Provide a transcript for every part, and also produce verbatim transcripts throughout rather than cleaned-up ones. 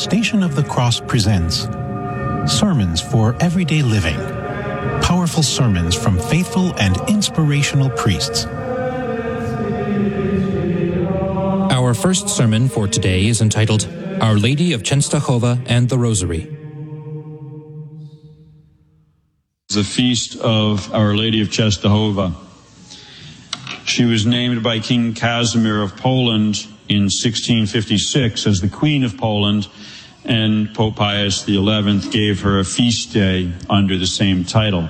Station of the Cross presents Sermons for Everyday Living. Powerful sermons from faithful and inspirational priests. Our first sermon for today is entitled, Our Lady of Częstochowa and the Rosary. The feast of Our Lady of Częstochowa. She was named by King Casimir of Poland in sixteen fifty-six as the Queen of Poland, and Pope Pius the eleventh gave her a feast day under the same title.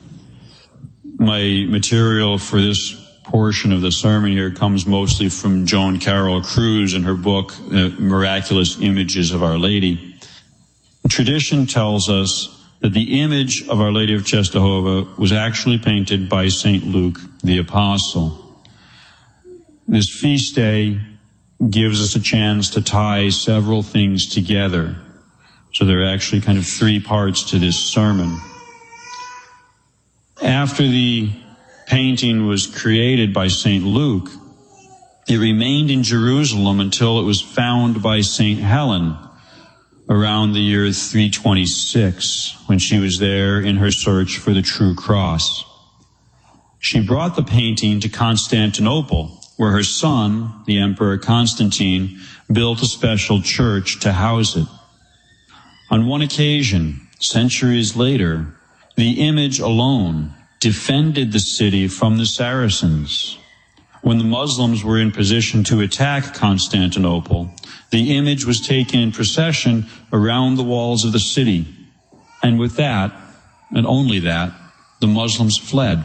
My material for this portion of the sermon here comes mostly from Joan Carroll Cruz in her book, uh, Miraculous Images of Our Lady. Tradition tells us that the image of Our Lady of Częstochowa was actually painted by Saint Luke the Apostle. This feast day gives us a chance to tie several things together. So there are actually kind of three parts to this sermon. After the painting was created by Saint Luke, it remained in Jerusalem until it was found by Saint Helen around the year three twenty-six, when she was there in her search for the true cross. She brought the painting to Constantinople, where her son, the Emperor Constantine, built a special church to house it. On one occasion, centuries later, the image alone defended the city from the Saracens. When the Muslims were in position to attack Constantinople, the image was taken in procession around the walls of the city. And with that, and only that, the Muslims fled.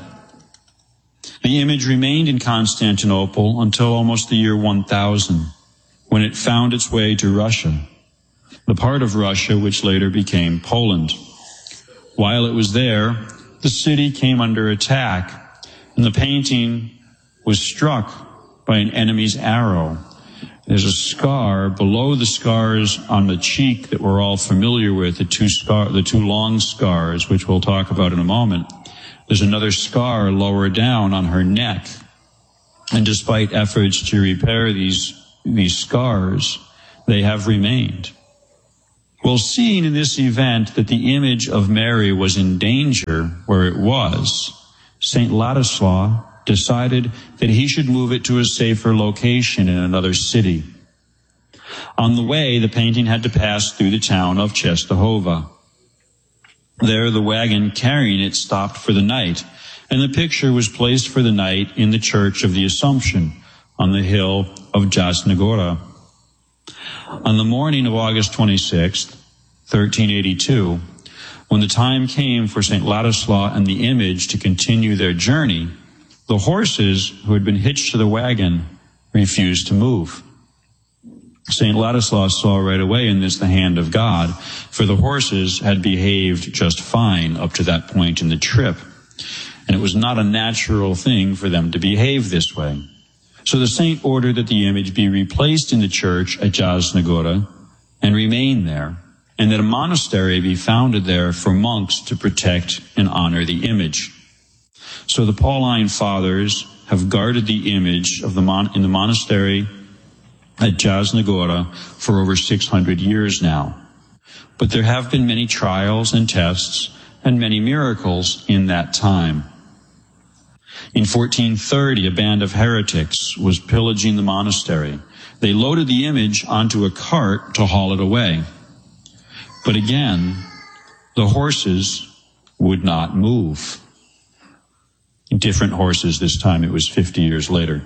The image remained in Constantinople until almost the year one thousand, when it found its way to Russia, the part of Russia which later became Poland. While it was there, the city came under attack, and the painting was struck by an enemy's arrow. There's a scar below the scars on the cheek that we're all familiar with, the two scar, the two long scars, which we'll talk about in a moment. There's another scar lower down on her neck. And despite efforts to repair these, these scars, they have remained. Well, seeing in this event that the image of Mary was in danger where it was, Saint Ladislaus decided that he should move it to a safer location in another city. On the way, the painting had to pass through the town of Częstochowa. There, the wagon carrying it stopped for the night, and the picture was placed for the night in the Church of the Assumption on the hill of Jasna Gora. On the morning of August twenty-sixth, thirteen eighty-two, when the time came for Saint Ladislaus and the image to continue their journey, the horses who had been hitched to the wagon refused to move. Saint Ladislaus saw right away in this the hand of God, for the horses had behaved just fine up to that point in the trip, and it was not a natural thing for them to behave this way. So the saint ordered that the image be replaced in the church at Jasna Gora and remain there, and that a monastery be founded there for monks to protect and honor the image. So the Pauline fathers have guarded the image of the mon- in the monastery at Jasna Gora for over six hundred years now. But there have been many trials and tests and many miracles in that time. In fourteen thirty, a band of heretics was pillaging the monastery. They loaded the image onto a cart to haul it away. But again, the horses would not move. Different horses this time, it was fifty years later.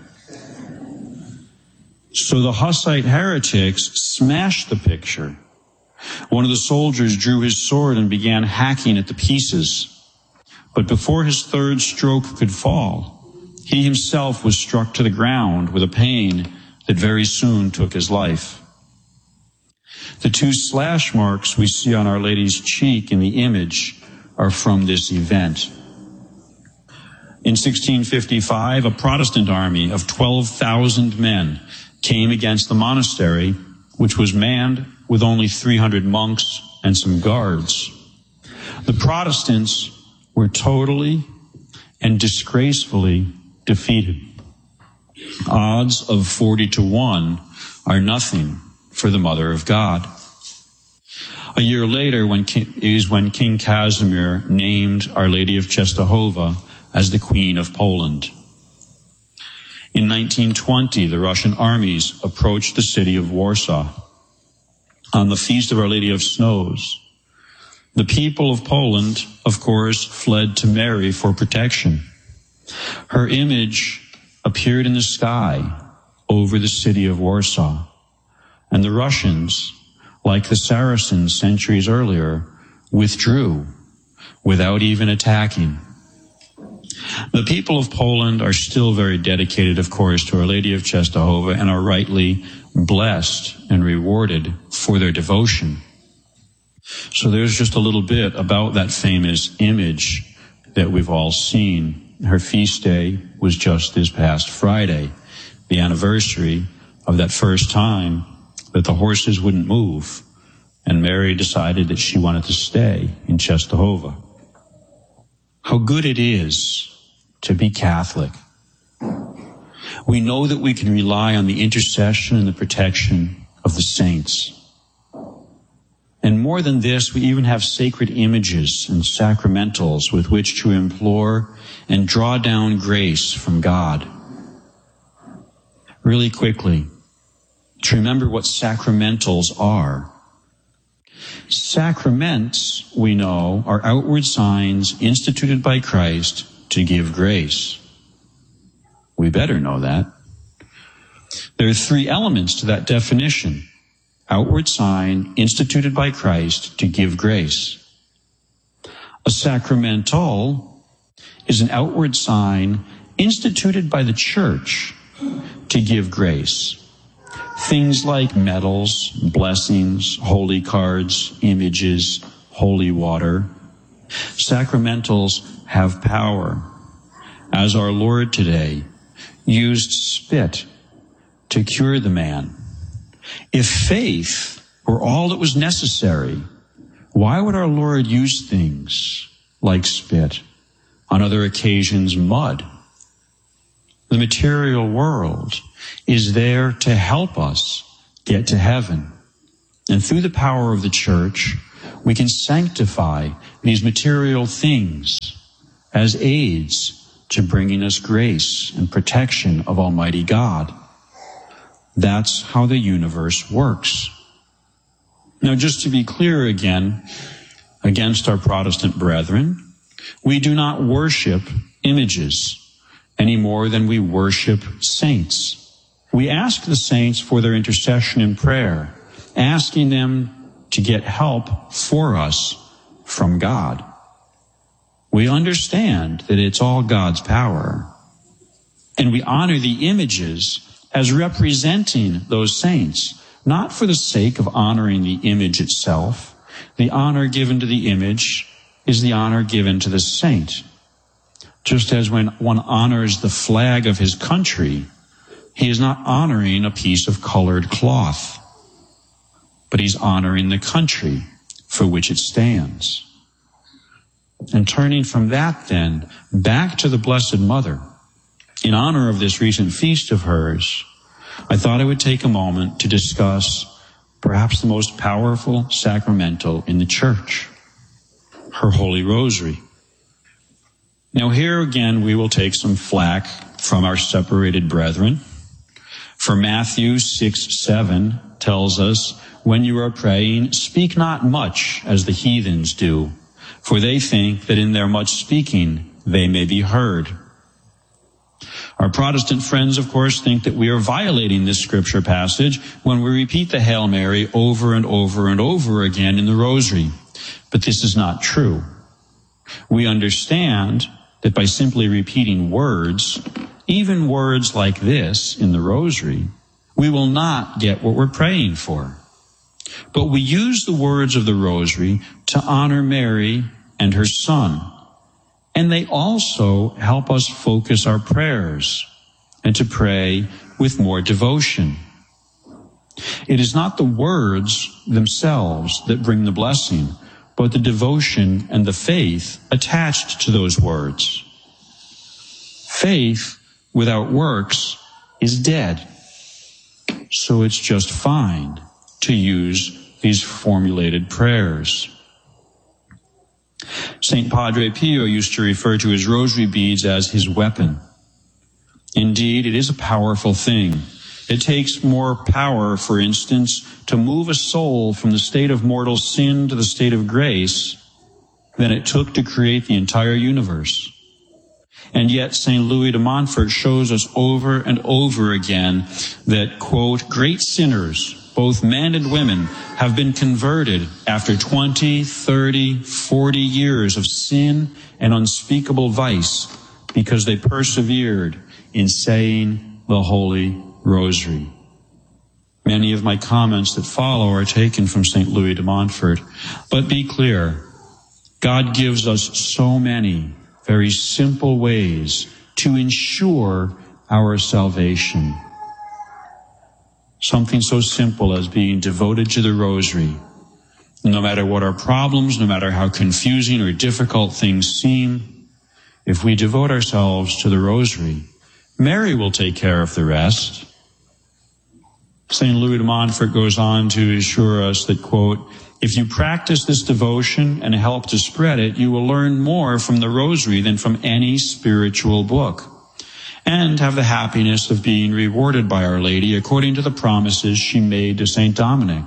So the Hussite heretics smashed the picture. One of the soldiers drew his sword and began hacking at the pieces. But before his third stroke could fall, he himself was struck to the ground with a pain that very soon took his life. The two slash marks we see on Our Lady's cheek in the image are from this event. In sixteen fifty-five, a Protestant army of twelve thousand men came against the monastery, which was manned with only three hundred monks and some guards. The Protestants were totally and disgracefully defeated. Odds of forty to one are nothing for the Mother of God. A year later when King, is when King Casimir named Our Lady of Czestochowa as the Queen of Poland. In nineteen twenty, the Russian armies approached the city of Warsaw. On the Feast of Our Lady of Snows, the people of Poland, of course, fled to Mary for protection. Her image appeared in the sky over the city of Warsaw, and the Russians, like the Saracens centuries earlier, withdrew without even attacking. The people of Poland are still very dedicated, of course, to Our Lady of Czestochowa and are rightly blessed and rewarded for their devotion. So there's just a little bit about that famous image that we've all seen. Her feast day was just this past Friday, the anniversary of that first time that the horses wouldn't move, and Mary decided that she wanted to stay in Czestochowa. How good it is to be Catholic. We know that we can rely on the intercession and the protection of the saints. And more than this, we even have sacred images and sacramentals with which to implore and draw down grace from God. Really quickly, to remember what sacramentals are. Sacraments, we know, are outward signs instituted by Christ to give grace. We better know that. There are three elements to that definition. Outward sign instituted by Christ to give grace. A sacramental is an outward sign instituted by the church to give grace. Things like medals, blessings, holy cards, images, holy water. Sacramentals have power. As our Lord today used spit to cure the man. If faith were all that was necessary, why would our Lord use things like spit, on other occasions mud? The material world is there to help us get to heaven. And through the power of the church, we can sanctify these material things as aids to bringing us grace and protection of Almighty God. That's how the universe works. Now, just to be clear again, against our Protestant brethren, we do not worship images any more than we worship saints. We ask the saints for their intercession in prayer, asking them to get help for us from God. We understand that it's all God's power, and we honor the images as representing those saints, not for the sake of honoring the image itself. The honor given to the image is the honor given to the saint. Just as when one honors the flag of his country, he is not honoring a piece of colored cloth, but he's honoring the country for which it stands. And turning from that then back to the Blessed Mother, in honor of this recent feast of hers, I thought I would take a moment to discuss perhaps the most powerful sacramental in the church, her Holy Rosary. Now here again we will take some flack from our separated brethren. For Matthew six seven tells us, when you are praying, speak not much as the heathens do, for they think that in their much speaking they may be heard. Our Protestant friends, of course, think that we are violating this scripture passage when we repeat the Hail Mary over and over and over again in the Rosary. But this is not true. We understand that by simply repeating words, even words like this in the Rosary, we will not get what we're praying for. But we use the words of the Rosary to honor Mary and her Son. And they also help us focus our prayers and to pray with more devotion. It is not the words themselves that bring the blessing, but the devotion and the faith attached to those words. Faith without works is dead. So it's just fine to use these formulated prayers. Saint Padre Pio used to refer to his rosary beads as his weapon. Indeed, it is a powerful thing. It takes more power, for instance, to move a soul from the state of mortal sin to the state of grace than it took to create the entire universe. And yet Saint Louis de Montfort shows us over and over again that, quote, great sinners, both men and women, have been converted after twenty, thirty, forty years of sin and unspeakable vice because they persevered in saying the Holy Rosary. Many of my comments that follow are taken from Saint Louis de Montfort. But be clear, God gives us so many very simple ways to ensure our salvation. Something so simple as being devoted to the Rosary. No matter what our problems, no matter how confusing or difficult things seem, if we devote ourselves to the Rosary, Mary will take care of the rest. Saint Louis de Montfort goes on to assure us that, quote, if you practice this devotion and help to spread it, you will learn more from the Rosary than from any spiritual book, and have the happiness of being rewarded by Our Lady according to the promises she made to Saint Dominic.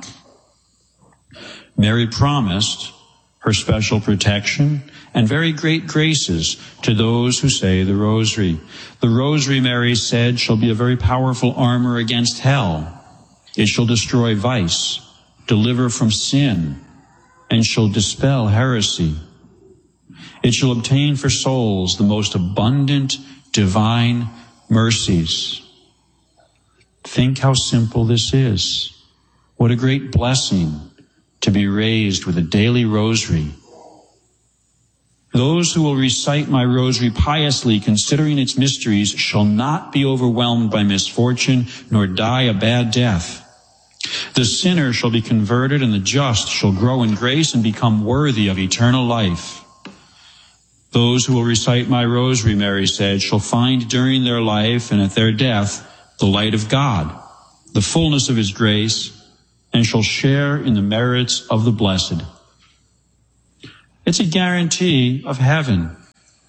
Mary promised her special protection and very great graces to those who say the Rosary. The Rosary, Mary said, shall be a very powerful armor against hell. It shall destroy vice, deliver from sin, and shall dispel heresy. It shall obtain for souls the most abundant divine mercies. Think how simple this is. What a great blessing to be raised with a daily rosary. Those who will recite my rosary piously, considering its mysteries, shall not be overwhelmed by misfortune, nor die a bad death. The sinner shall be converted, and the just shall grow in grace and become worthy of eternal life. Those who will recite my rosary, Mary said, shall find during their life and at their death the light of God, the fullness of his grace, and shall share in the merits of the blessed. It's a guarantee of heaven.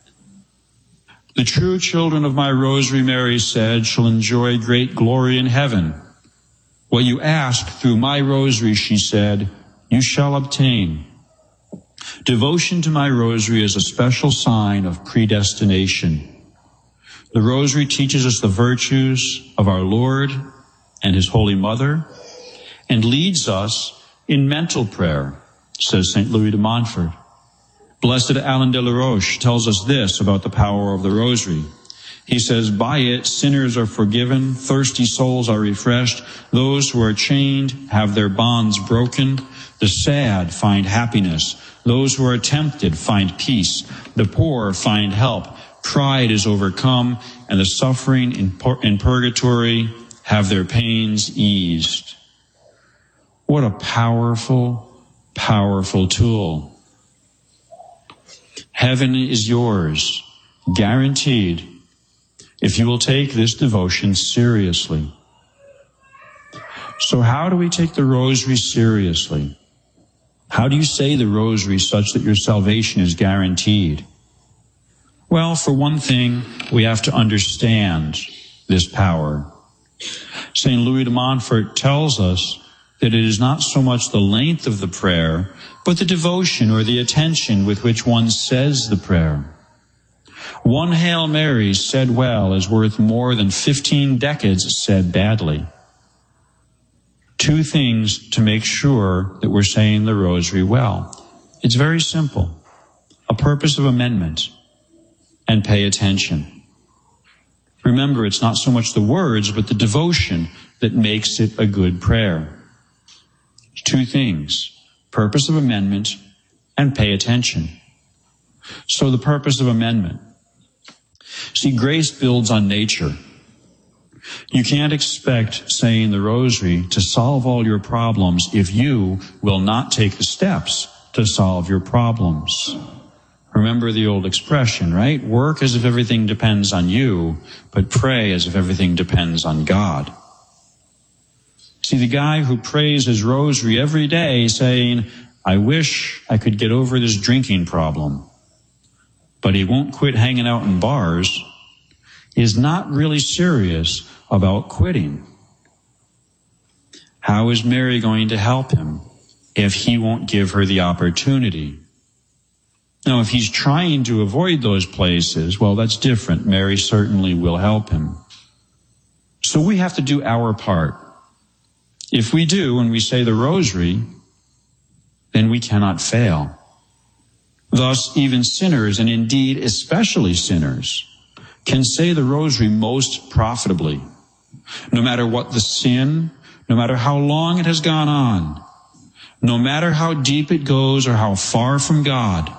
The true children of my rosary, Mary said, shall enjoy great glory in heaven. What you ask through my rosary, she said, you shall obtain. Devotion to my rosary is a special sign of predestination. The rosary teaches us the virtues of our Lord and his Holy Mother, and leads us in mental prayer, says Saint Louis de Montfort. Blessed Alain de la Roche tells us this about the power of the rosary. He says, by it, sinners are forgiven, thirsty souls are refreshed, those who are chained have their bonds broken, the sad find happiness, those who are tempted find peace, the poor find help, pride is overcome, and the suffering in, pur- in purgatory have their pains eased. What a powerful, powerful tool. Heaven is yours, guaranteed, if you will take this devotion seriously. So how do we take the rosary seriously? How do you say the rosary such that your salvation is guaranteed? Well, for one thing, we have to understand this power. Saint Louis de Montfort tells us that it is not so much the length of the prayer, but the devotion or the attention with which one says the prayer. One Hail Mary said well is worth more than fifteen decades said badly. Two things to make sure that we're saying the rosary well. It's very simple. A purpose of amendment and pay attention. Remember, it's not so much the words, but the devotion that makes it a good prayer. Two things. Purpose of amendment and pay attention. So the purpose of amendment. See, grace builds on nature. You can't expect saying the rosary to solve all your problems if you will not take the steps to solve your problems. Remember the old expression, right? Work as if everything depends on you, but pray as if everything depends on God. See, the guy who prays his rosary every day saying, I wish I could get over this drinking problem, but he won't quit hanging out in bars, is not really serious about quitting. How is Mary going to help him if he won't give her the opportunity? Now, if he's trying to avoid those places, well, that's different. Mary certainly will help him. So we have to do our part. If we do, when we say the rosary, then we cannot fail. Thus, even sinners, and indeed especially sinners, can say the rosary most profitably. No matter what the sin, no matter how long it has gone on, no matter how deep it goes or how far from God,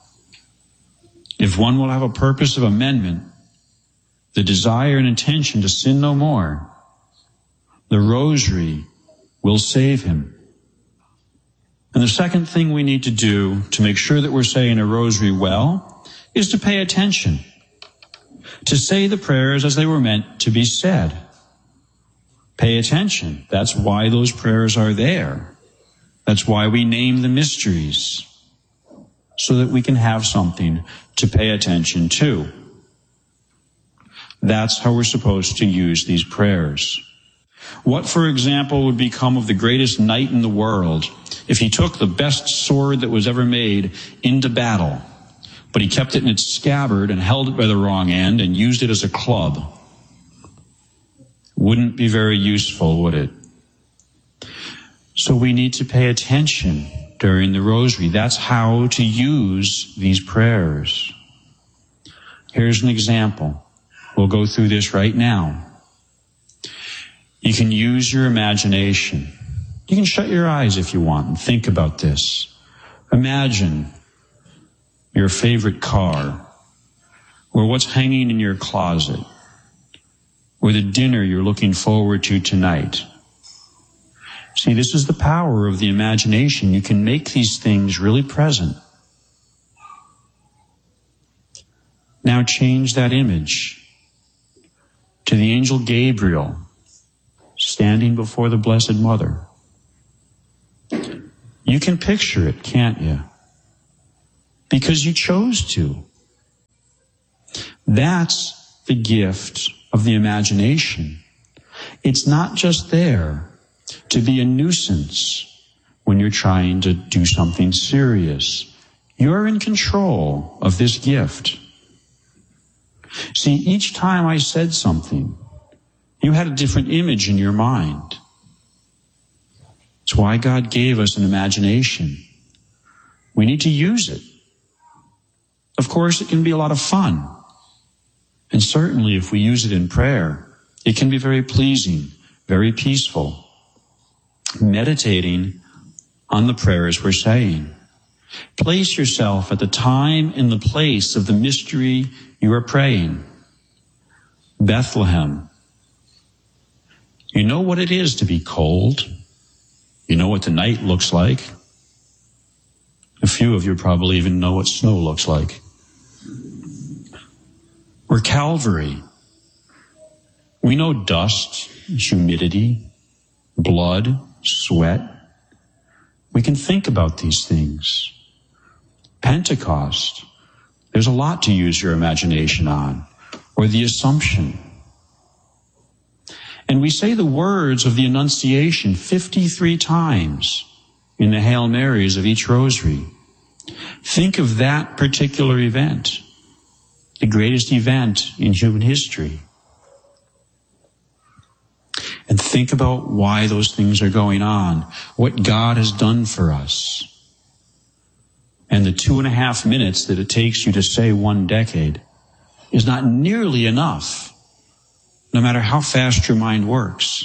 if one will have a purpose of amendment, the desire and intention to sin no more, the rosary will save him. And the second thing we need to do to make sure that we're saying a rosary well is to pay attention, to say the prayers as they were meant to be said. Pay attention. That's why those prayers are there. That's why we name the mysteries, so that we can have something to pay attention to. That's how we're supposed to use these prayers. What, for example, would become of the greatest knight in the world if he took the best sword that was ever made into battle, but he kept it in its scabbard and held it by the wrong end and used it as a club? Wouldn't be very useful, would it? So we need to pay attention during the rosary. That's how to use these prayers. Here's an example. We'll go through this right now. You can use your imagination. You can shut your eyes if you want and think about this. Imagine your favorite car, or what's hanging in your closet, or the dinner you're looking forward to tonight. See, this is the power of the imagination. You can make these things really present. Now change that image to the angel Gabriel standing before the Blessed Mother. You can picture it, can't you? Because you chose to. That's the gift of the imagination. It's not just there to be a nuisance when you're trying to do something serious. You're in control of this gift. See, each time I said something, you had a different image in your mind. It's why God gave us an imagination. We need to use it. Of course, it can be a lot of fun. And certainly if we use it in prayer, it can be very pleasing, very peaceful. Meditating on the prayers we're saying. Place yourself at the time and the place of the mystery you are praying. Bethlehem. You know what it is to be cold. You know what the night looks like. A few of you probably even know what snow looks like. Or Calvary. We know dust, humidity, blood, sweat. We can think about these things. Pentecost. There's a lot to use your imagination on. Or the Assumption. And we say the words of the Annunciation fifty-three times in the Hail Marys of each rosary. Think of that particular event, the greatest event in human history. And think about why those things are going on, what God has done for us. And the two and a half minutes that it takes you to say one decade is not nearly enough, no matter how fast your mind works.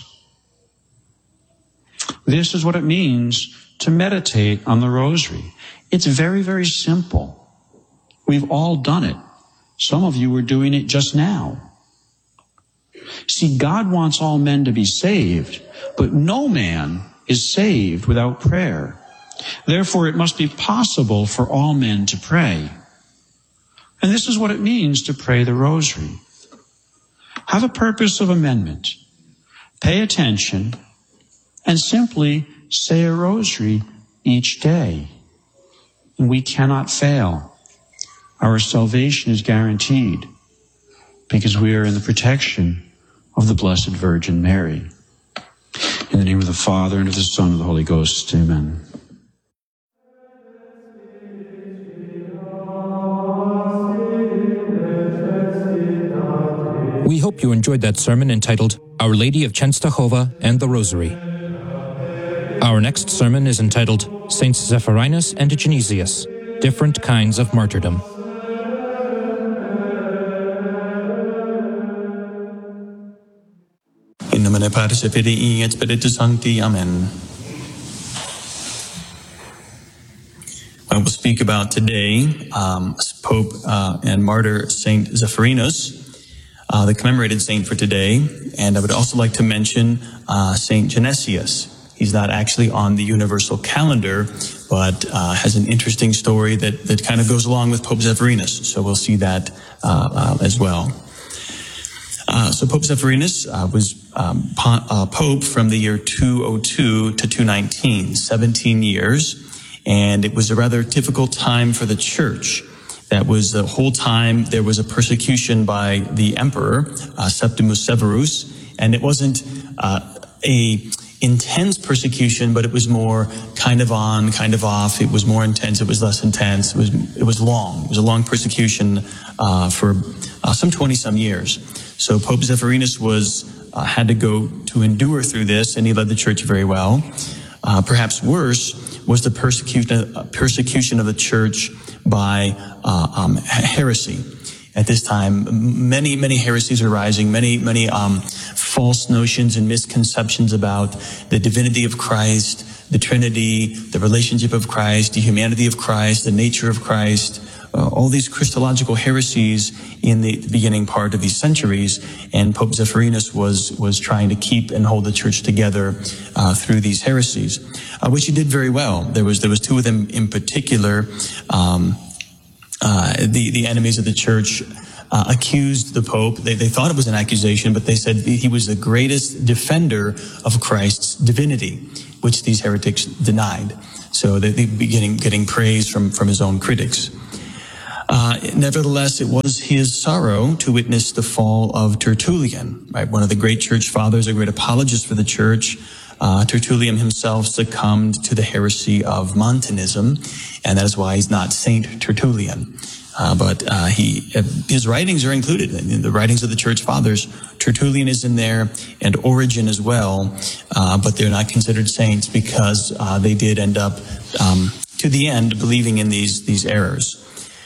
This is what it means to meditate on the rosary. It's very, very simple. We've all done it. Some of you are doing it just now. See, God wants all men to be saved, but no man is saved without prayer. Therefore, it must be possible for all men to pray. And this is what it means to pray the rosary. Have a purpose of amendment. Pay attention and simply say a rosary each day. And we cannot fail. Our salvation is guaranteed because we are in the protection of the Blessed Virgin Mary. In the name of the Father, and of the Son, and of the Holy Ghost. Amen. We hope you enjoyed that sermon entitled Our Lady of Częstochowa and the Rosary. Our next sermon is entitled Saints Zephyrinus and Genesius, Different Kinds of Martyrdom. In nomine Patris et Filii et Spiritus Sancti. Amen. I will speak about today um, Pope uh, and Martyr Saint Zephyrinus, uh, the commemorated saint for today, and I would also like to mention uh, Saint Genesius. He's not actually on the universal calendar, but uh, has an interesting story that, that kind of goes along with Pope Zephyrinus, so we'll see that uh, uh, as well. Uh, so Pope Zephyrinus uh, was um, po- uh, Pope from the year two oh two to two nineteen, seventeen years, and it was a rather difficult time for the Church. That was the whole time there was a persecution by the Emperor, uh, Septimus Severus, and it wasn't uh, a intense persecution, but it was more kind of on, kind of off. It was more intense. It was less intense. It was it was long. It was a long persecution uh, for uh, some twenty some years. So Pope Zephyrinus was uh, had to go to endure through this, and he led the Church very well. Uh, perhaps worse was the persecution uh, persecution of the Church by uh, um, heresy. At this time, many, many heresies are rising, many, many um, false notions and misconceptions about the divinity of Christ, the Trinity, the relationship of Christ, the humanity of Christ, the nature of Christ, uh, all these Christological heresies in the beginning part of these centuries. And Pope Zephyrinus was, was trying to keep and hold the Church together uh, through these heresies, uh, which he did very well. There was, there was two of them in particular. Um, Uh, the, the enemies of the Church uh, accused the Pope. They, they thought it was an accusation, but they said he was the greatest defender of Christ's divinity, which these heretics denied. So they, they began getting praise from, from his own critics. Uh, nevertheless, it was his sorrow to witness the fall of Tertullian, right? One of the great church fathers, a great apologist for the Church. Uh, Tertullian himself succumbed to the heresy of Montanism, and that is why he's not Saint Tertullian. Uh, but uh, he, uh, his writings are included in the writings of the Church Fathers. Tertullian is in there, and Origen as well, uh, but they're not considered saints because uh, they did end up, um, to the end, believing in these these errors.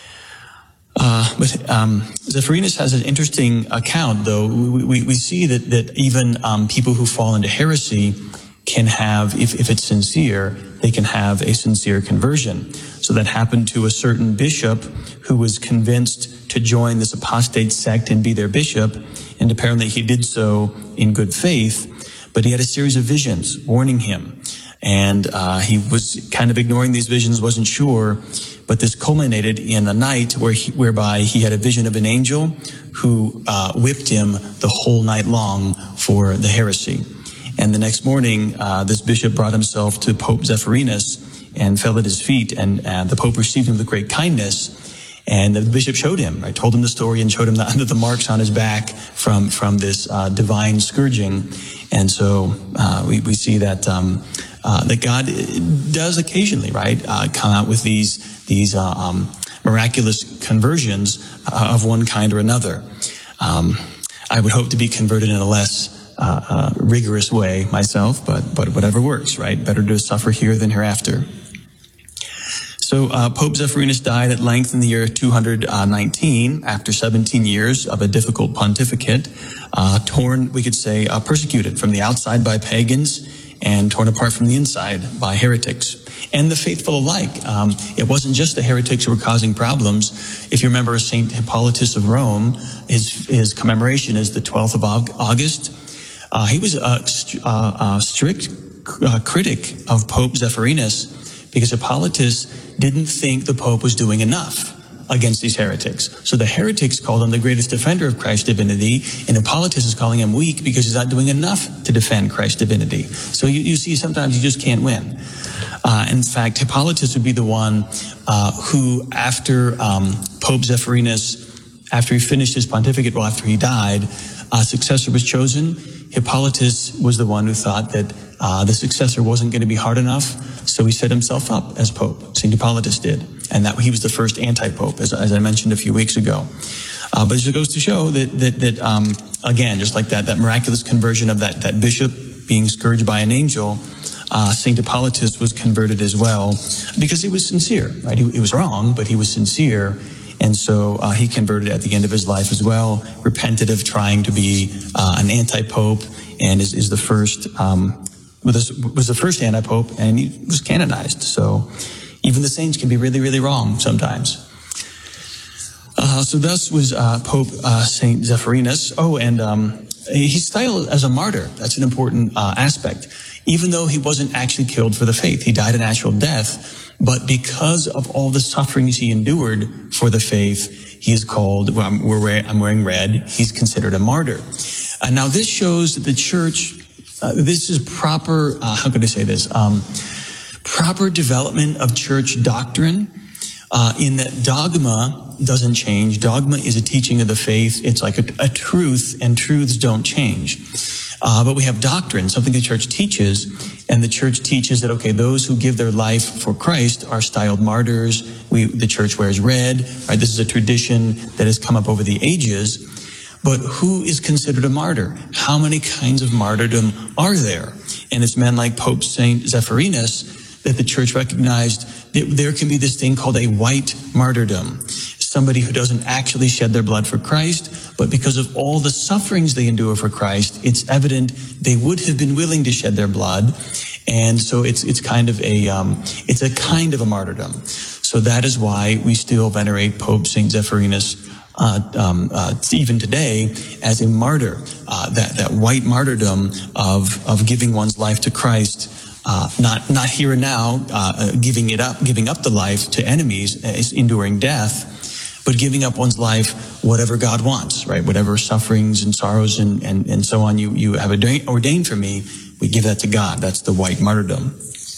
Uh, but um, Zephyrinus has an interesting account, though. We, we, we see that, that even um, people who fall into heresy can have, if, if it's sincere, they can have a sincere conversion. So that happened to a certain bishop who was convinced to join this apostate sect and be their bishop, and apparently he did so in good faith, but he had a series of visions warning him. And uh, he was kind of ignoring these visions, wasn't sure, but this culminated in a night where he, whereby he had a vision of an angel who uh, whipped him the whole night long for the heresy. And the next morning, uh, this bishop brought himself to Pope Zephyrinus and fell at his feet, and uh, the Pope received him with great kindness. And the bishop showed him, I told him the story and showed him the, the marks on his back from, from this uh, divine scourging. And so uh, we, we see that um, uh, that God does occasionally, right, uh, come out with these these uh, um, miraculous conversions uh, of one kind or another. Um, I would hope to be converted in a less uh, uh, rigorous way myself, but but whatever works, right? Better to suffer here than hereafter. So uh, Pope Zephyrinus died at length in the year two hundred nineteen, after seventeen years of a difficult pontificate, uh, torn, we could say, uh, persecuted from the outside by pagans and torn apart from the inside by heretics. And the faithful alike. Um, it wasn't just the heretics who were causing problems. If you remember Saint Hippolytus of Rome, his, his commemoration is the twelfth of August. Uh, he was a, a, a strict uh, critic of Pope Zephyrinus, because Hippolytus didn't think the Pope was doing enough. against these heretics. So the heretics called him the greatest defender of Christ's divinity, and Hippolytus is calling him weak because he's not doing enough to defend Christ's divinity. So you, you see, sometimes you just can't win. Uh, in fact, Hippolytus would be the one uh, who, after um, Pope Zephyrinus, after he finished his pontificate, well, after he died, a successor was chosen. Hippolytus was the one who thought that uh, the successor wasn't going to be hard enough, so he set himself up as Pope. Saint Hippolytus did, and that he was the first anti-Pope, as, as I mentioned a few weeks ago. Uh, but it goes to show that, that, that um, again, just like that, that miraculous conversion of that, that bishop being scourged by an angel, uh, Saint Hippolytus was converted as well, because he was sincere, right? He, he was wrong, but he was sincere. And so uh, he converted at the end of his life as well, repented of trying to be uh, an anti-pope, and is, is the first, um, was, was the first anti-pope, and he was canonized. So even the saints can be really, really wrong sometimes. Uh, so thus was uh, Pope uh, Saint Zephyrinus. Oh, and um, he's styled as a martyr. That's an important uh, aspect. Even though he wasn't actually killed for the faith, he died a natural death. But because of all the sufferings he endured for the faith, he is called, well, I'm, we're wearing, I'm wearing red, he's considered a martyr. And now this shows that the church, uh, this is proper, uh, how could I say this, um, proper development of church doctrine, uh, in that dogma doesn't change. Dogma is a teaching of the faith. It's like a, a truth, and truths don't change. Uh, but we have doctrine, something the church teaches, and the church teaches that, okay, those who give their life for Christ are styled martyrs. We, the church wears red, right? This is a tradition that has come up over the ages. But who is considered a martyr? How many kinds of martyrdom are there? And it's men like Pope Saint Zephyrinus that the church recognized that there can be this thing called a white martyrdom. Somebody who doesn't actually shed their blood for Christ, but because of all the sufferings they endure for Christ, it's evident they would have been willing to shed their blood. And so it's it's kind of a um, it's a kind of a martyrdom. So that is why we still venerate Pope Saint Zephyrinus uh, um, uh, even today as a martyr. Uh, that that white martyrdom of of giving one's life to Christ. Uh, not not here and now, uh, giving it up, giving up the life to enemies, uh, enduring death, but giving up one's life, whatever God wants, right? Whatever sufferings and sorrows and, and, and so on you, you have ordained for me, we give that to God. That's the white martyrdom.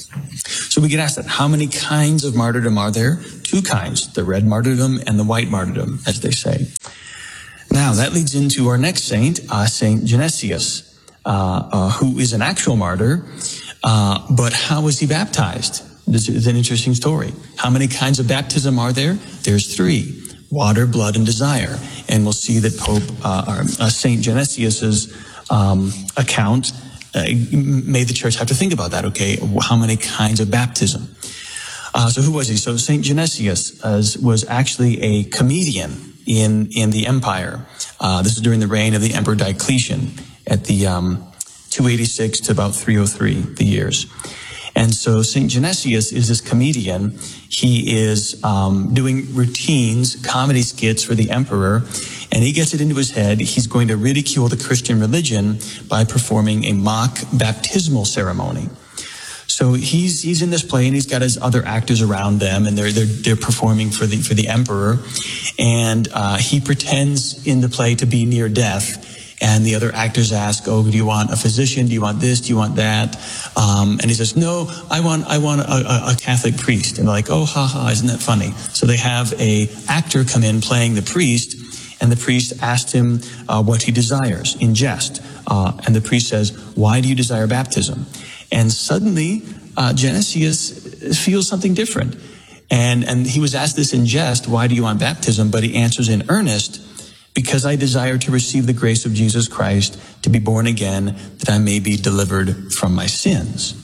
So we get asked that, how many kinds of martyrdom are there? Two kinds, the red martyrdom and the white martyrdom, as they say. Now, that leads into our next saint, uh, Saint Genesius, uh, uh, who is an actual martyr. Uh, but how was he baptized? This is an interesting story. How many kinds of baptism are there? There's three: water, blood, and desire. And we'll see that Pope uh, or, uh, Saint Genesius's um, account uh, made the church have to think about that. Okay, how many kinds of baptism? Uh, so who was he? So Saint Genesius uh, was actually a comedian in in the empire. Uh, this is during the reign of the Emperor Diocletian at the um, two eighty-six to about three oh three, the years. And so Saint Genesius is this comedian. He is um, doing routines, comedy skits for the emperor, and he gets it into his head he's going to ridicule the Christian religion by performing a mock baptismal ceremony. So he's he's in this play, and he's got his other actors around them, and they're they're they're performing for the for the emperor, and uh, he pretends in the play to be near death. And the other actors ask, "Oh, do you want a physician? Do you want this? Do you want that?" Um, and he says, "No, I want I want a, a, a Catholic priest." And they're like, "Oh, ha ha! Isn't that funny?" So they have a actor come in playing the priest, and the priest asked him uh, what he desires in jest. Uh, and the priest says, "Why do you desire baptism?" And suddenly, uh, Genesius feels something different. And and he was asked this in jest, "Why do you want baptism?" But he answers in earnest, "Because I desire to receive the grace of Jesus Christ, to be born again, that I may be delivered from my sins."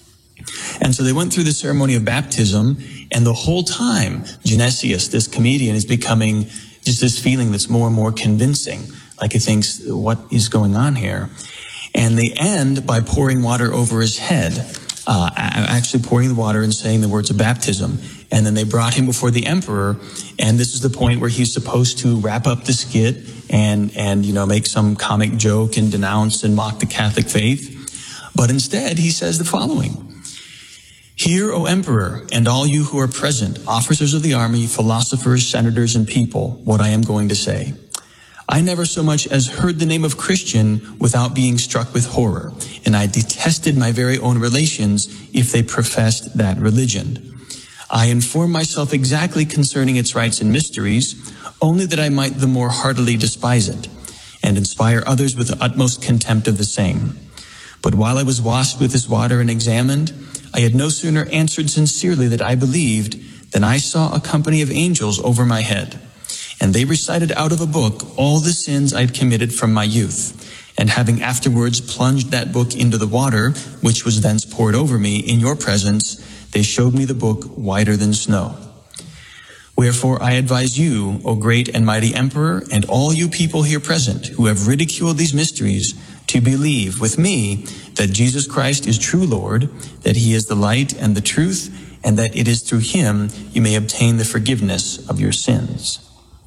And so they went through the ceremony of baptism, and the whole time, Genesius, this comedian, is becoming just this feeling that's more and more convincing. Like he thinks, what is going on here? And they end by pouring water over his head, uh, actually pouring the water and saying the words of baptism. And then they brought him before the emperor, and this is the point where he's supposed to wrap up the skit and, and, you know, make some comic joke and denounce and mock the Catholic faith. But instead, he says the following. Hear, O Emperor, and all you who are present, officers of the army, philosophers, senators, and people, what I am going to say. I never so much as heard the name of Christian without being struck with horror, and I detested my very own relations if they professed that religion. I informed myself exactly concerning its rites and mysteries, only that I might the more heartily despise it, and inspire others with the utmost contempt of the same. But while I was washed with this water and examined, I had no sooner answered sincerely that I believed than I saw a company of angels over my head. And they recited out of a book all the sins I had committed from my youth. And having afterwards plunged that book into the water, which was thence poured over me in your presence, they showed me the book whiter than snow. Wherefore I advise you, O great and mighty Emperor, and all you people here present who have ridiculed these mysteries, to believe with me that Jesus Christ is true Lord, that he is the light and the truth, and that it is through him you may obtain the forgiveness of your sins.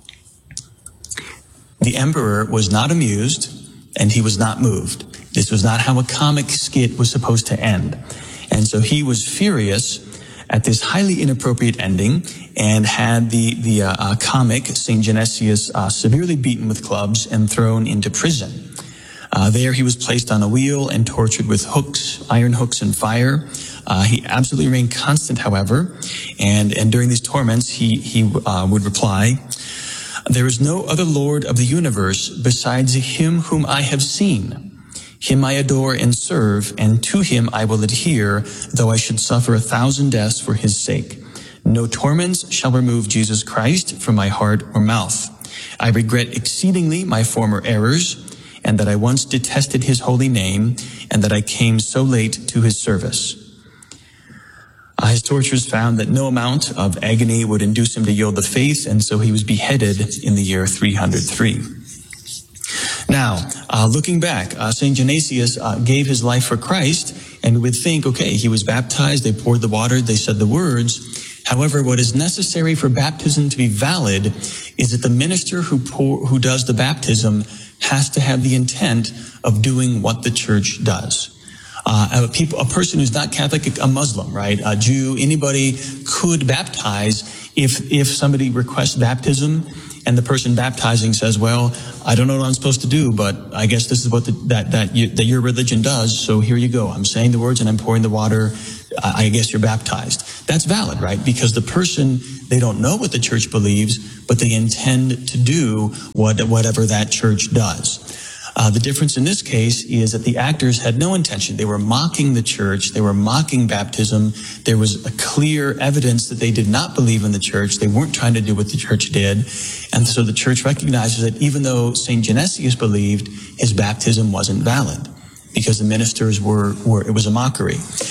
The emperor was not amused, and he was not moved. This was not how a comic skit was supposed to end. And so he was furious at this highly inappropriate ending and had the, the uh, uh, comic, Saint Genesius, uh, severely beaten with clubs and thrown into prison. Uh, there he was placed on a wheel and tortured with hooks, iron hooks and fire. Uh, he absolutely remained constant, however, and, and during these torments he, he uh, would reply, "There is no other Lord of the universe besides him whom I have seen. Him I adore and serve, and to him I will adhere, though I should suffer a thousand deaths for his sake. No torments shall remove Jesus Christ from my heart or mouth. I regret exceedingly my former errors, and that I once detested his holy name, and that I came so late to his service." Uh, his torturers found that no amount of agony would induce him to yield the faith, and so he was beheaded in the year three hundred three. Now, uh, looking back, uh, Saint Genesius uh, gave his life for Christ, and we would think, okay, he was baptized, they poured the water, they said the words. However, what is necessary for baptism to be valid is that the minister who pour, who does the baptism has to have the intent of doing what the church does. Uh, a, people, a person who's not Catholic, a Muslim, right? A Jew, anybody could baptize if, if somebody requests baptism and the person baptizing says, well, I don't know what I'm supposed to do, but I guess this is what the, that, that, you, that your religion does. So here you go. I'm saying the words and I'm pouring the water. I, I guess you're baptized. That's valid, right? Because the person, they don't know what the church believes, but they intend to do what, whatever that church does. Uh, the difference in this case is that the actors had no intention. They were mocking the church. They were mocking baptism. There was a clear evidence that they did not believe in the church. They weren't trying to do what the church did. And so the church recognizes that even though Saint Genesius believed, his baptism wasn't valid because the ministers were, were it was a mockery.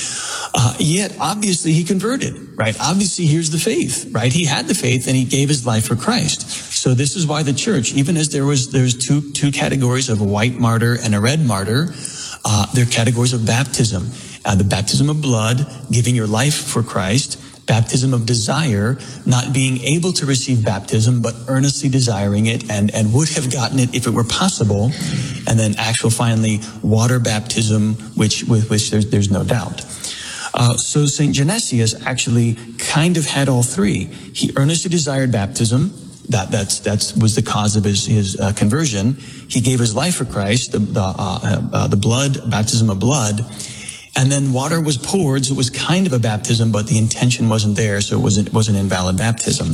Uh, yet, obviously, he converted, right? Obviously, here's the faith, right? He had the faith and he gave his life for Christ. So this is why the church, even as there was, there's two, two categories of a white martyr and a red martyr, uh, there are categories of baptism. Uh, the baptism of blood, giving your life for Christ. Baptism of desire, not being able to receive baptism, but earnestly desiring it and, and would have gotten it if it were possible. And then actual, finally, water baptism, which, with which there's, there's no doubt. Uh, so Saint Genesius actually kind of had all three. He earnestly desired baptism. That that's that's was the cause of his his uh, conversion. He gave his life for Christ, the the, uh, uh, the blood baptism of blood, and then water was poured. So it was kind of a baptism, but the intention wasn't there, so it wasn't wasn't invalid baptism.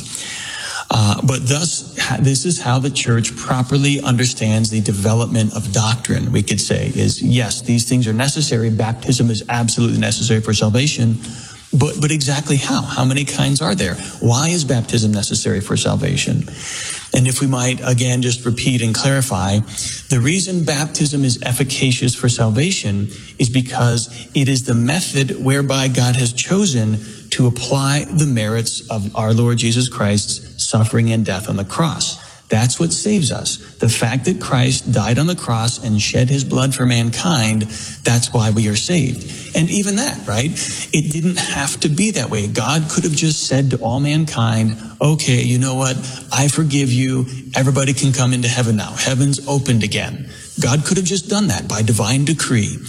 Uh, but thus, this is how the church properly understands the development of doctrine, we could say, is yes, these things are necessary. Baptism is absolutely necessary for salvation. But, but exactly how? How many kinds are there? Why is baptism necessary for salvation? And if we might, again, just repeat and clarify, the reason baptism is efficacious for salvation is because it is the method whereby God has chosen to apply the merits of our Lord Jesus Christ's suffering and death on the cross. That's what saves us. The fact that Christ died on the cross and shed his blood for mankind, that's why we are saved. And even that, right? It didn't have to be that way. God could have just said to all mankind, okay, you know what? I forgive you. Everybody can come into heaven now. Heaven's opened again. God could have just done that by divine decree.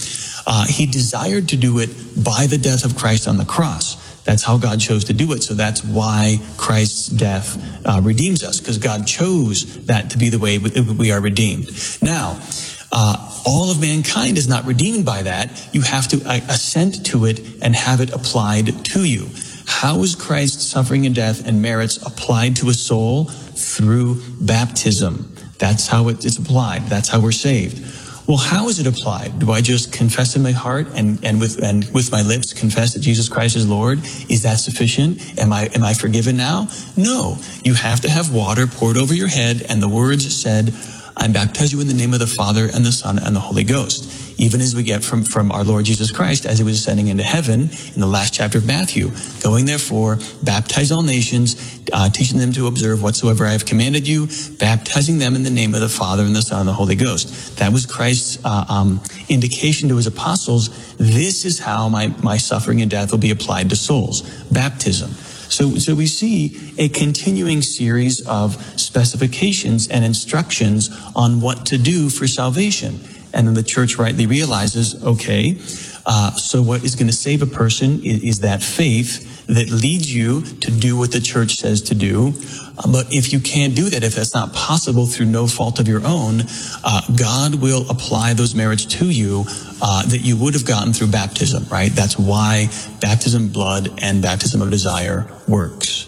Uh, he desired to do it by the death of Christ on the cross. That's how God chose to do it. So that's why Christ's death uh, redeems us, because God chose that to be the way we are redeemed. Now, uh, all of mankind is not redeemed by that. You have to uh, assent to it and have it applied to you. How is Christ's suffering and death and merits applied to a soul? Through baptism. That's how it is applied. That's how we're saved. Well, how is it applied? Do I just confess in my heart and, and with and with my lips confess that Jesus Christ is Lord? Is that sufficient? Am I am I forgiven now? No. You have to have water poured over your head, and the words said, I baptize you in the name of the Father and the Son and the Holy Ghost. Even as we get from, from our Lord Jesus Christ as he was ascending into heaven in the last chapter of Matthew. Going therefore, baptize all nations, uh, teaching them to observe whatsoever I have commanded you, baptizing them in the name of the Father and the Son and the Holy Ghost. That was Christ's uh, um, indication to his apostles. This is how my, my suffering and death will be applied to souls. Baptism. So, so we see a continuing series of specifications and instructions on what to do for salvation. And then the church rightly realizes, okay, uh, so what is going to save a person is, is that faith that leads you to do what the church says to do. Uh, but if you can't do that, if that's not possible through no fault of your own, uh, God will apply those merits to you uh, that you would have gotten through baptism, right? That's why baptism of blood and baptism of desire works.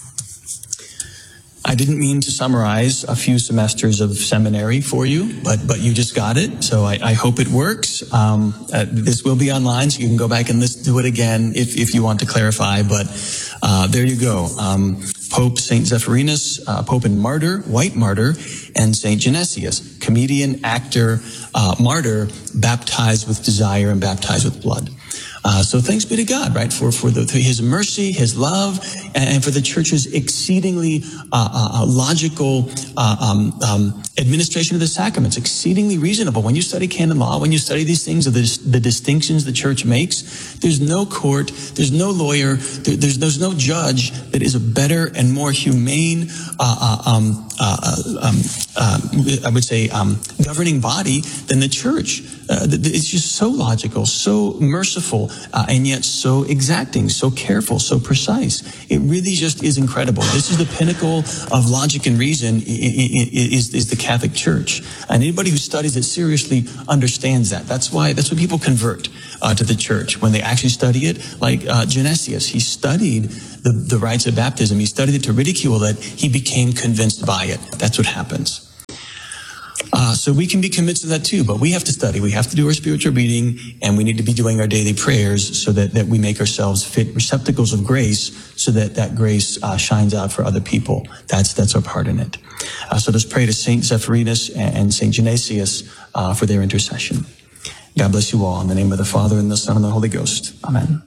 I didn't mean to summarize a few semesters of seminary for you, but but you just got it, so I, I hope it works. Um, uh, this will be online, so you can go back and listen to it again if, if you want to clarify, but uh, there you go. Um, Pope Saint Zephyrinus, uh, Pope and Martyr, White Martyr, and Saint Genesius, comedian, actor, uh, martyr, baptized with desire and baptized with blood. Uh, so thanks be to God, right, for, for the, his mercy, his love, and, and for the church's exceedingly uh, uh, logical uh, um, um, administration of the sacraments, exceedingly reasonable. When you study canon law, when you study these things, of the, the distinctions the church makes, there's no court, there's no lawyer, there, there's, there's no judge that is a better and more humane, uh, uh, um, uh, um, uh, I would say, um, governing body than the church. Uh, it's just so logical, so merciful, uh, and yet so exacting, so careful, so precise. It really just is incredible. This is the pinnacle of logic and reason is, is the Catholic Church. And anybody who studies it seriously understands that. That's why, that's why people convert uh, to the church when they actually study it. Like uh, Genesius, he studied the, the rites of baptism. He studied it to ridicule it. He became convinced by it. That's what happens. Uh, so we can be convinced of that too, but we have to study. We have to do our spiritual reading, and we need to be doing our daily prayers so that, that we make ourselves fit receptacles of grace so that that grace uh, shines out for other people. That's that's our part in it. Uh, so let's pray to Saint Zephyrinus and, and Saint Genesius uh, for their intercession. God bless you all. In the name of the Father, and the Son, and the Holy Ghost. Amen.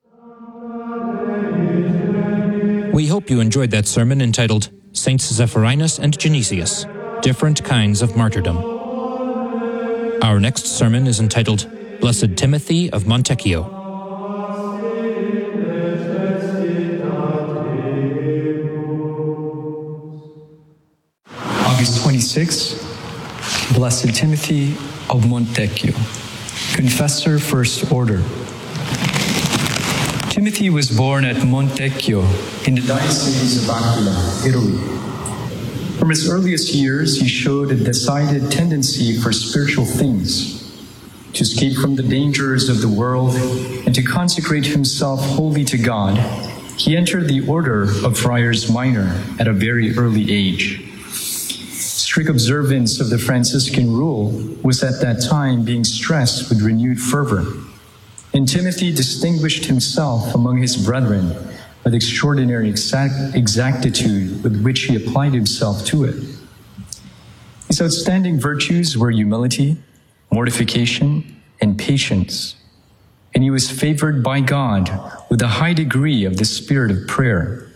We hope you enjoyed that sermon entitled Saints Zephyrinus and Genesius, Different Kinds of Martyrdom. Our next sermon is entitled Blessed Timothy of Montecchio. August twenty-sixth, Blessed Timothy of Montecchio, Confessor First Order. Timothy was born at Montecchio in the Diocese of Aquila, Italy. From his earliest years, he showed a decided tendency for spiritual things, to escape from the dangers of the world and to consecrate himself wholly to God. He entered the order of Friars Minor at a very early age. Strict observance of the Franciscan rule was at that time being stressed with renewed fervor, and Timothy distinguished himself among his brethren with extraordinary exact, exactitude with which he applied himself to it. His outstanding virtues were humility, mortification, and patience, and he was favored by God with a high degree of the spirit of prayer.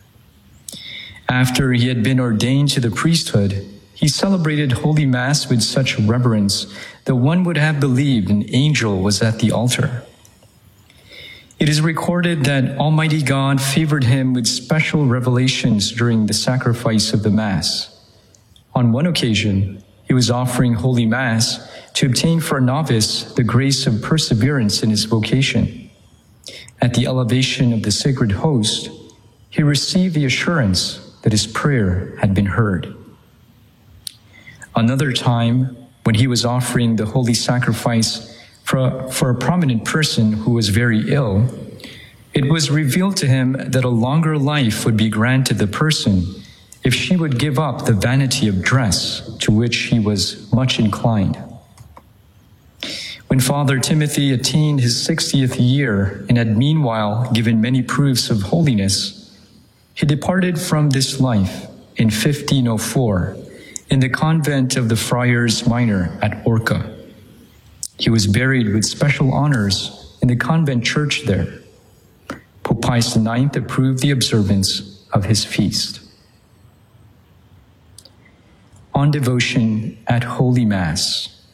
After he had been ordained to the priesthood, he celebrated Holy Mass with such reverence that one would have believed an angel was at the altar. It is recorded that Almighty God favored him with special revelations during the sacrifice of the Mass. On one occasion, he was offering Holy Mass to obtain for a novice the grace of perseverance in his vocation. At the elevation of the sacred host, he received the assurance that his prayer had been heard. Another time, when he was offering the holy sacrifice for a, for a prominent person who was very ill, it was revealed to him that a longer life would be granted the person if she would give up the vanity of dress to which he was much inclined. When Father Timothy attained his sixtieth year and had meanwhile given many proofs of holiness, he departed from this life in fifteen oh four in the convent of the Friars Minor at Orca. He was buried with special honors in the convent church there. Pope Pius the ninth approved the observance of his feast. On devotion at Holy Mass.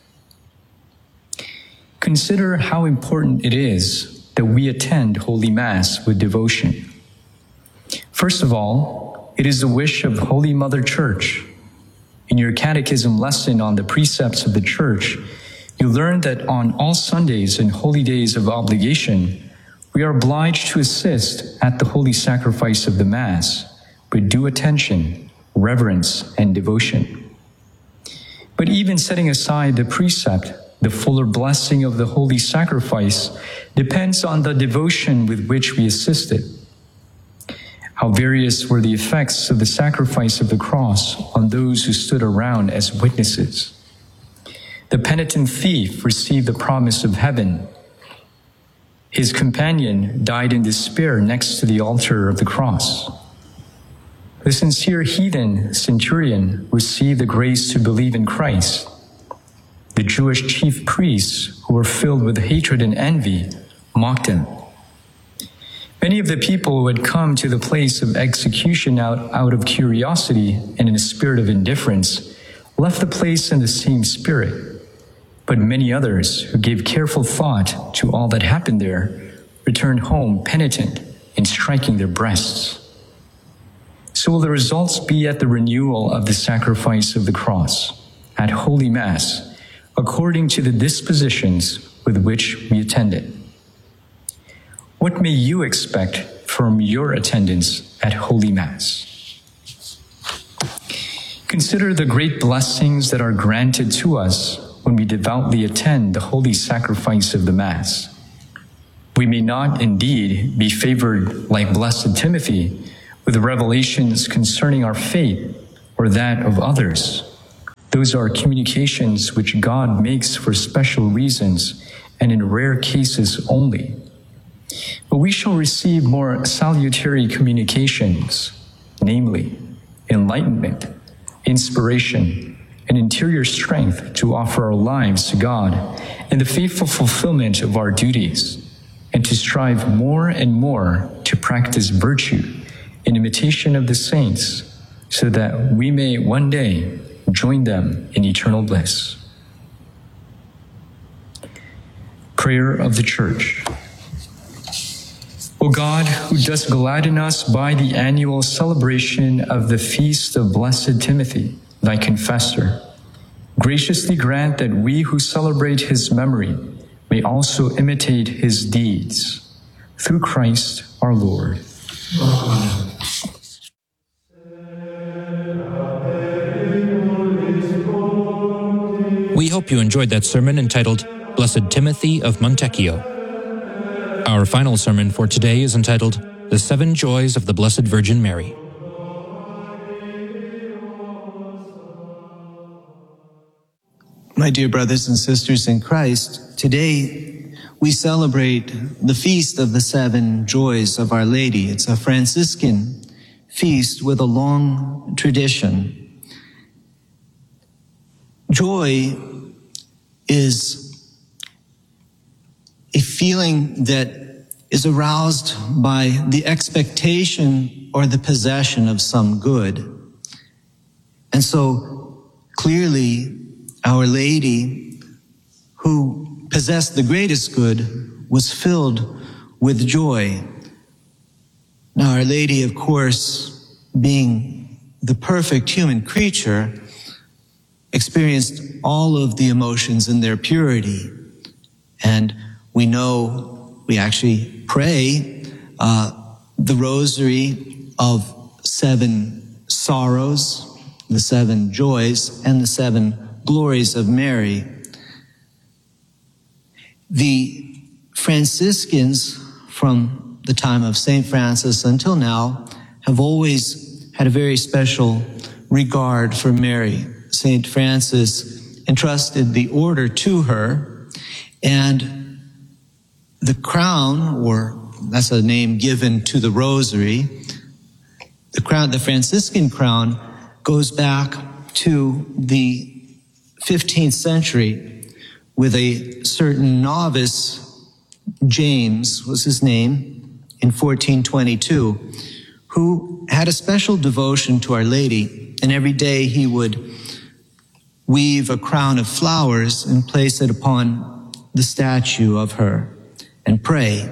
Consider how important it is that we attend Holy Mass with devotion. First of all, it is the wish of Holy Mother Church. In your catechism lesson on the precepts of the Church, you learn that on all Sundays and holy days of obligation, we are obliged to assist at the holy sacrifice of the Mass with due attention, reverence, and devotion. But even setting aside the precept, the fuller blessing of the holy sacrifice depends on the devotion with which we assist it. How various were the effects of the sacrifice of the cross on those who stood around as witnesses. The penitent thief received the promise of heaven. His companion died in despair next to the altar of the cross. The sincere heathen centurion received the grace to believe in Christ. The Jewish chief priests, who were filled with hatred and envy, mocked him. Many of the people who had come to the place of execution out, out of curiosity and in a spirit of indifference left the place in the same spirit. But many others who gave careful thought to all that happened there returned home penitent and striking their breasts. So will the results be at the renewal of the sacrifice of the cross, at Holy Mass, according to the dispositions with which we attend it. What may you expect from your attendance at Holy Mass? Consider the great blessings that are granted to us when we devoutly attend the holy sacrifice of the Mass. We may not indeed be favored like Blessed Timothy with revelations concerning our faith or that of others. Those are communications which God makes for special reasons and in rare cases only. But we shall receive more salutary communications, namely enlightenment, inspiration, and interior strength to offer our lives to God in the faithful fulfillment of our duties, and to strive more and more to practice virtue in imitation of the saints, so that we may one day join them in eternal bliss. Prayer of the Church. O God, who dost gladden us by the annual celebration of the feast of Blessed Timothy, thy confessor, graciously grant that we who celebrate his memory may also imitate his deeds. Through Christ our Lord. Amen. We hope you enjoyed that sermon entitled Blessed Timothy of Montecchio. Our final sermon for today is entitled The Seven Joys of the Blessed Virgin Mary. My dear brothers and sisters in Christ, today we celebrate the feast of the seven joys of Our Lady. It's a Franciscan feast with a long tradition. Joy is a feeling that is aroused by the expectation or the possession of some good. And so clearly, Our Lady, who possessed the greatest good, was filled with joy. Now, Our Lady, of course, being the perfect human creature, experienced all of the emotions in their purity. And we know we actually pray uh, the rosary of seven sorrows, the seven joys, and the seven glories of Mary. The Franciscans, from the time of Saint Francis until now, have always had a very special regard for Mary. Saint Francis entrusted the order to her, and the crown, or that's a name given to the rosary, the crown, the Franciscan crown, goes back to the fifteenth century with a certain novice, James was his name, in fourteen twenty-two, who had a special devotion to Our Lady, and every day he would weave a crown of flowers and place it upon the statue of her and pray.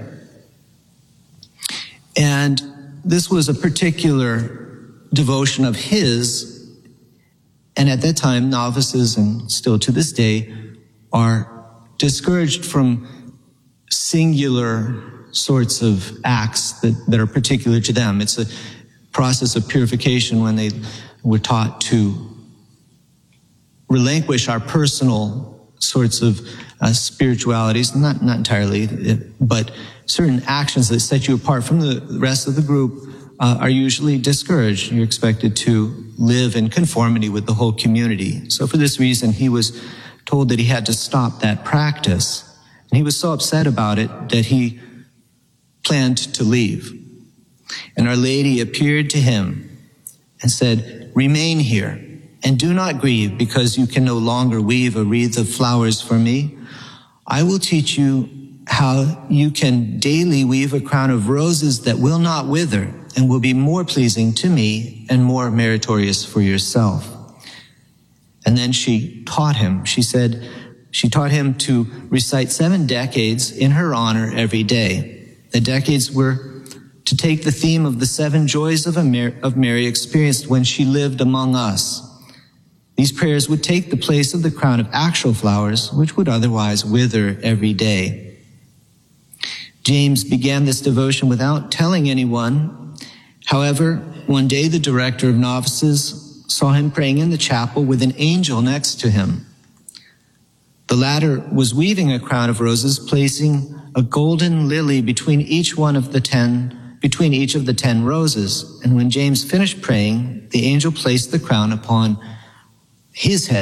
And this was a particular devotion of his, and at that time, novices, and still to this day, are discouraged from singular sorts of acts that, that are particular to them. It's a process of purification when they were taught to relinquish our personal sorts of uh, spiritualities, not, not entirely, but certain actions that set you apart from the rest of the group uh, are usually discouraged. You're expected to live in conformity with the whole community. So for this reason, he was told that he had to stop that practice. And he was so upset about it that he planned to leave. And Our Lady appeared to him and said, "Remain here and do not grieve because you can no longer weave a wreath of flowers for me. I will teach you how you can daily weave a crown of roses that will not wither and will be more pleasing to me and more meritorious for yourself." And then she taught him. She said, she taught him to recite seven decades in her honor every day. The decades were to take the theme of the seven joys of, Mary, of Mary experienced when she lived among us. These prayers would take the place of the crown of actual flowers, which would otherwise wither every day. James began this devotion without telling anyone. However, one day the director of novices saw him praying in the chapel with an angel next to him. The latter was weaving a crown of roses, placing a golden lily between each one of the ten, between each of the ten roses. And when James finished praying, the angel placed the crown upon his head.